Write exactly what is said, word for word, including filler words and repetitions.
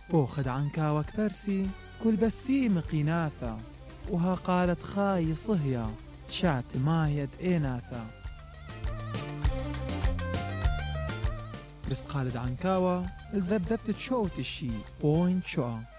بوخد عنكاوك برسي كل بسي مقيناثا، وها قالت خاي صهيا شات مايد إيناثا. برست خالد عنكاوة الذبذبت تشوت الشي بوينت شوى.